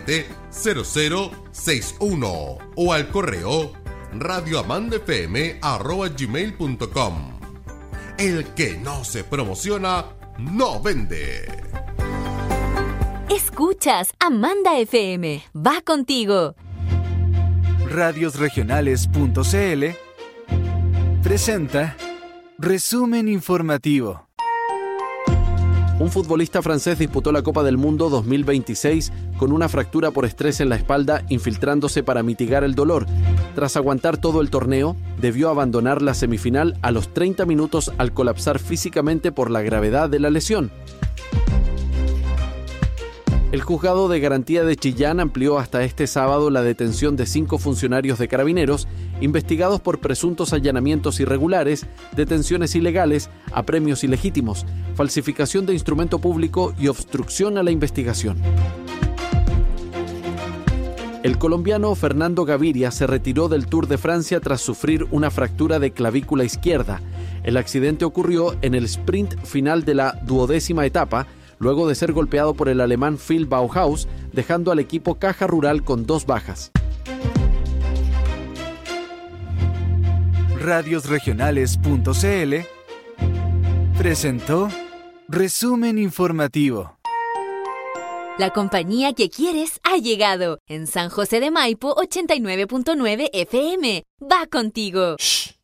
917-0061 o al correo radioamandafm@gmail.com. El que no se promociona, no vende. Escuchas Amanda FM. Va contigo. Radiosregionales.cl presenta Resumen Informativo. Un futbolista francés disputó la Copa del Mundo 2026 con una fractura por estrés en la espalda, infiltrándose para mitigar el dolor. Tras aguantar todo el torneo, debió abandonar la semifinal a los 30 minutos al colapsar físicamente por la gravedad de la lesión. El juzgado de garantía de Chillán amplió hasta este sábado la detención de 5 funcionarios de Carabineros investigados por presuntos allanamientos irregulares, detenciones ilegales, apremios ilegítimos, falsificación de instrumento público y obstrucción a la investigación. El colombiano Fernando Gaviria se retiró del Tour de Francia tras sufrir una fractura de clavícula izquierda. El accidente ocurrió en el sprint final de la 12ª etapa, luego de ser golpeado por el alemán Phil Bauhaus, dejando al equipo Caja Rural con 2 bajas. Radiosregionales.cl presentó Resumen Informativo. La compañía que quieres ha llegado. En San José de Maipo, 89.9 FM. Va contigo. Shh.